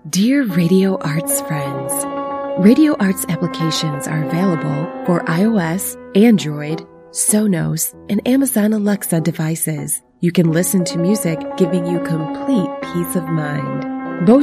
Dear Radio Arts friends, Radio Arts applications are available for iOS, Android, Sonos, and Amazon Alexa devices. You can listen to music giving you complete peace of mind. Both